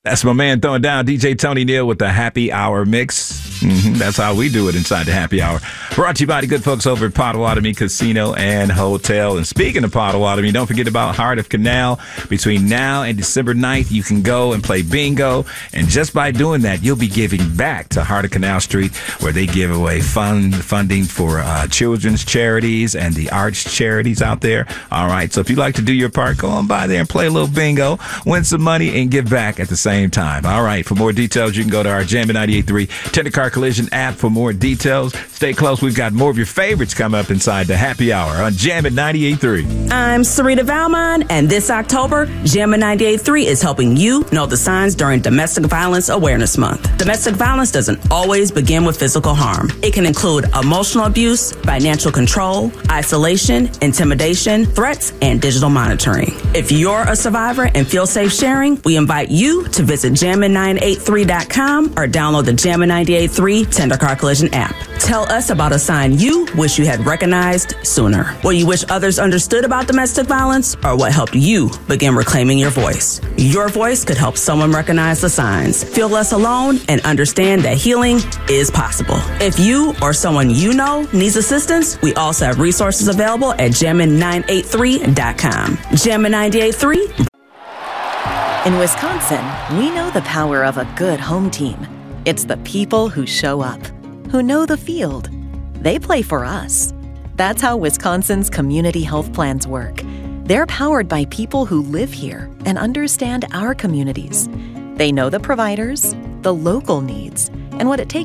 That's my man throwing down DJ Tony Neal with the Happy Hour mix. That's how we do it inside the Happy Hour. Brought to you by the good folks over at Potawatomi Casino and Hotel. And speaking of Potawatomi, don't forget about Heart of Canal. Between now and December 9th, you can go and play bingo. And just by doing that, you'll be giving back to Heart of Canal Street, where they give away funding for children's charities and the arts charities out there. All right, so if you'd like to do your part, go on by there and play a little bingo, win some money, and give back at the same time. All right, for more details, you can go to our Jammin' 98.3 Tender Car Collision app for more details. Stay close. We've got more of your favorites come up inside the Happy Hour on Jammin' 98.3. I'm Sarita Valmont, and this October, Jammin' 98.3 is helping you know the signs during Domestic Violence Awareness Month. Domestic violence doesn't always begin with physical harm. It can include emotional abuse, financial control, isolation, intimidation, threats, and digital monitoring. If you're a survivor and feel safe sharing, we invite you to visit jammin983.com or download the Jammin' 98.3 Tender Car Collision app. Tell us about a sign you wish you had recognized sooner. What you wish others understood about domestic violence, or what helped you begin reclaiming your voice. Your voice could help someone recognize the signs, feel less alone, and understand that healing is possible. If you or someone you know needs assistance, we also have resources available at jammin983.com. Jammin 98.3. In Wisconsin, we know the power of a good home team. It's the people who show up, who know the field. They play for us. That's how Wisconsin's community health plans work. They're powered by people who live here and understand our communities. They know the providers, the local needs, and what it takes